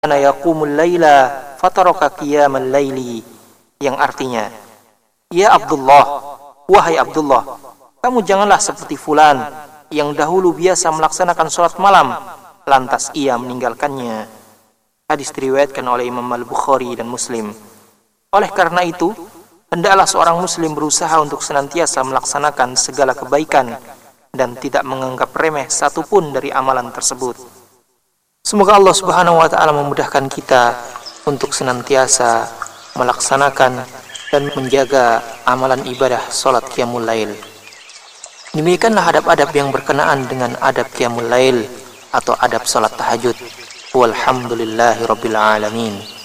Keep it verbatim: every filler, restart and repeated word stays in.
kana yaqumul laila fataraka qiyamal laili, yang artinya, ya Abdullah, wahai Abdullah, kamu janganlah seperti fulan yang dahulu biasa melaksanakan sholat malam, lantas ia meninggalkannya. Hadis diriwayatkan oleh Imam Al-Bukhari dan Muslim. Oleh karena itu, hendaklah seorang muslim berusaha untuk senantiasa melaksanakan segala kebaikan dan tidak menganggap remeh satupun dari amalan tersebut. Semoga Allah Subhanahu wa taala memudahkan kita untuk senantiasa melaksanakan dan menjaga amalan ibadah salat qiyamul lail. Demikianlah adab-adab yang berkenaan dengan adab qiyamul lail atau adab salat tahajud. Walhamdulillahirabbil alamin.